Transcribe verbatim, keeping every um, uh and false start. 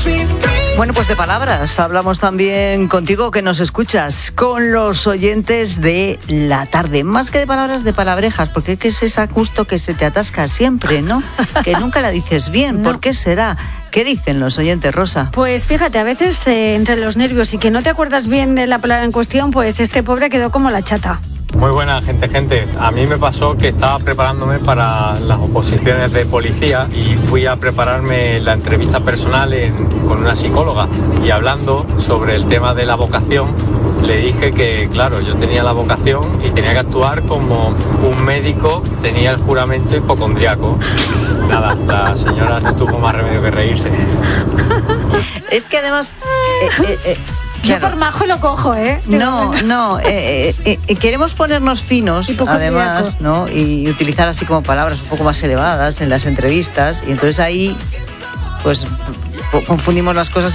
Bueno, pues de palabras hablamos también contigo que nos escuchas, con los oyentes de la tarde. Más que de palabras, de palabrejas, porque es que es esa justo que se te atasca siempre, ¿no? Que nunca la dices bien. No. ¿Por qué será? ¿Qué dicen los oyentes, Rosa? Pues fíjate, a veces eh, entre los nervios y que no te acuerdas bien de la palabra en cuestión, pues este pobre quedó como la chata. Muy buena gente, gente. A mí me pasó que estaba preparándome para las oposiciones de policía y fui a prepararme la entrevista personal en, con una psicóloga, y hablando sobre el tema de la vocación, le dije que, claro, yo tenía la vocación y tenía que actuar como un médico tenía el juramento hipocondriaco. Nada, la señora no tuvo más remedio que reírse. Es que además... Eh, eh, eh, Yo claro. por majo lo cojo, ¿eh? No, no, eh, eh, eh, queremos ponernos finos, Hipocondriaco. además, ¿no? Y utilizar así como palabras un poco más elevadas en las entrevistas, y entonces ahí, pues, confundimos las cosas.